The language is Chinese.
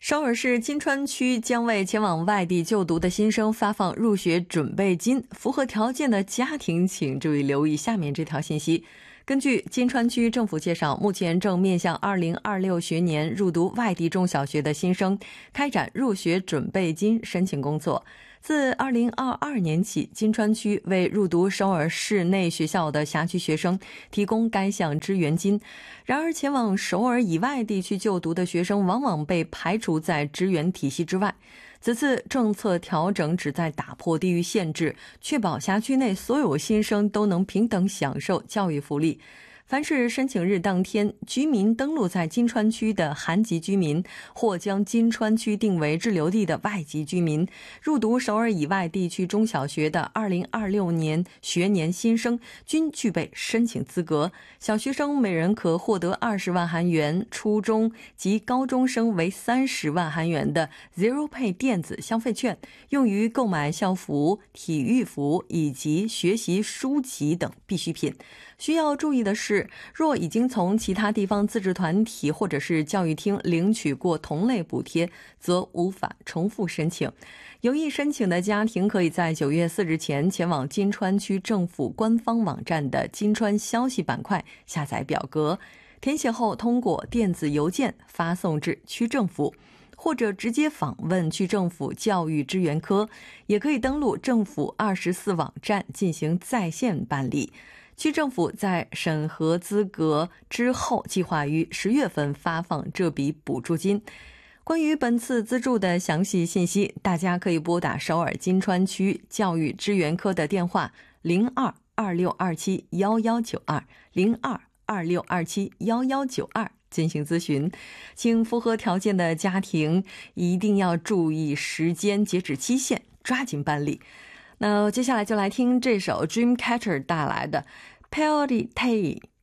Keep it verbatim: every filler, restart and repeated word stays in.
首尔市金川区将为前往外地就读的新生发放入学准备金，符合条件的家庭请注意留意下面这条信息。根据金川区政府介绍，目前正面向二零二六学年入读外地中小学的新生开展入学准备金申请工作。自二零二二年起，金川区为入读首尔市内学校的辖区学生提供该项支援金。然而，前往首尔以外地区就读的学生往往被排除在支援体系之外。此次政策调整旨在打破地域限制，确保辖区内所有新生都能平等享受教育福利。凡是申请日当天居民登录在金川区的韩籍居民，或将金川区定为滞留地的外籍居民，入读首尔以外地区中小学的二零二六年学年新生均具备申请资格。小学生每人可获得二十万韩元，初中及高中生为三十万韩元的 Zero Pay 电子消费券，用于购买校服、体育服以及学习书籍等必需品。需要注意的是，若已经从其他地方自治团体或者是教育厅领取过同类补贴，则无法重复申请。有意申请的家庭可以在九月四日前前往金川区政府官方网站的金川消息板块下载表格，填写后通过电子邮件发送至区政府，或者直接访问区政府教育支援科，也可以登录政府二十四网站进行在线办理。区政府在审核资格之后，计划于十月份发放这笔补助金。关于本次资助的详细信息，大家可以拨打首尔金川区教育支援科的电话零二二六二七幺幺九二零二二六二七幺幺九二进行咨询。请符合条件的家庭一定要注意时间截止期限，抓紧办理。那接下来就来听这首 Dreamcatcher 带来的 Pearly Tay。